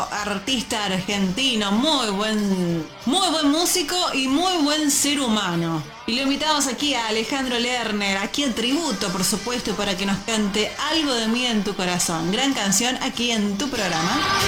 artista argentino, muy buen músico y muy buen ser humano. Y lo invitamos aquí a Alejandro Lerner, aquí en tributo, por supuesto, para que nos cante Algo de mí en tu corazón. Gran canción aquí en tu programa.